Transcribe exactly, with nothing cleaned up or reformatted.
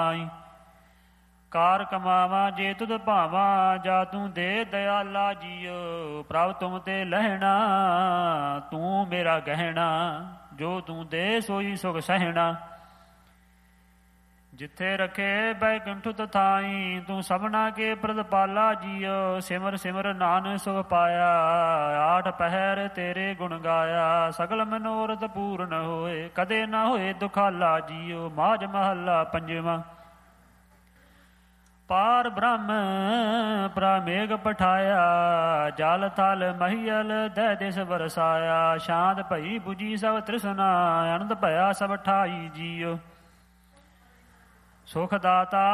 ਕਾਰ ਕਮਾਵਾ ਜੇ ਤੁਧ ਭਾਵਾ, ਜਾ ਤੂੰ ਦੇ ਦਇਆਲਾ ਜੀਓ। ਪ੍ਰਭ ਤੁਮ ਤੇ ਲਹਿਣਾ, ਤੂੰ ਮੇਰਾ ਗਹਿਣਾ, ਜੋ ਤੂੰ ਦੇ ਸੋਈ ਸੁਖ ਸਹਿਣਾ। ਜਿੱਥੇ ਰਖੇ ਬੈਕੁੰਠ ਤਥਾਈ, ਤੂੰ ਸਭਨਾ ਕੇ ਪ੍ਰਤਪਾਲਾ ਜੀਓ। ਸਿਮਰ ਸਿਮਰ ਨਾਨਕ ਸੁਖ ਪਾਇਆ, ਆਠ ਪਹਿਰ ਤੇਰੇ ਗੁਣ ਗਾਇਆ। ਸਗਲ ਮਨੋਰਥ ਪੂਰਨ ਹੋਏ, ਕਦੇ ਨਾ ਹੋਏ ਦੁਖਾਲਾ ਜੀਓ। ਮਾਝ ਮਹੱਲਾ ਪੰਜਵਾਂ। ਪਾਰ ਬ੍ਰਹਮ ਪ੍ਰਾਮੇਘ ਪਠਾਇਆ, ਜਲ ਥਲ ਮਹੀਲ ਦਹਿ ਦਿਸ ਵਰਸਾਇਆ। ਸ਼ਾਂਤ ਭਈ ਬੁਝੀ ਸਭ ਤ੍ਰਿਸ਼ਨਾ, ਅਨੰਦ ਭਇਆ ਸਭ ਠਾਈ ਜੀਓ। ਸੁਖ ਦਾਤਾ